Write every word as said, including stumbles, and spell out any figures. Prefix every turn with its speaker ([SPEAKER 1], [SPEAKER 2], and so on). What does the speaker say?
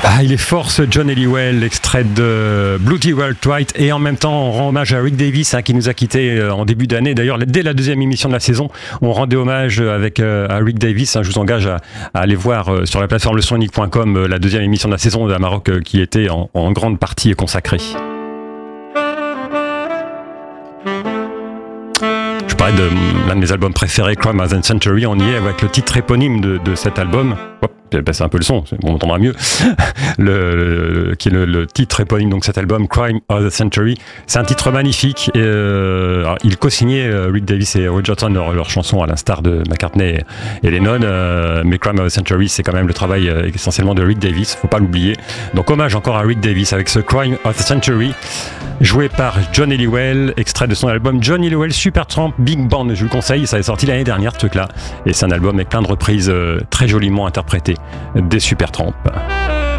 [SPEAKER 1] Ah, il est fort ce John Helliwell, extrait de Bloody Well Twice, et en même temps on rend hommage à Rick Davies hein, qui nous a quittés en début d'année. D'ailleurs, dès la deuxième émission de la saison, on rendait hommage avec euh, à Rick Davies. Hein. Je vous engage à, à aller voir euh, sur la plateforme le son unique point com euh, la deuxième émission de la saison de la Maroc euh, qui était en, en grande partie consacrée. Je parlais de l'un de mes albums préférés, Crime of the Century. On y est avec le titre éponyme de, de cet album. Hop, j'ai baissé un peu le son, on entendra mieux. Le, le, qui est le, le titre éponyme donc cet album, Crime of the Century. C'est un titre magnifique. Et, euh, alors, il co-signait euh, Rick Davies et Richardson leur, leur chanson à l'instar de McCartney et Lennon. Euh, mais Crime of the Century, c'est quand même le travail euh, essentiellement de Rick Davies. Faut pas l'oublier. Donc hommage encore à Rick Davies avec ce Crime of the Century, joué par John Helliwell, extrait de son album John Helliwell Supertramp Big Band. Je vous le conseille, ça est sorti l'année dernière ce truc-là. Et c'est un album avec plein de reprises euh, très joliment interprétées des Supertramp.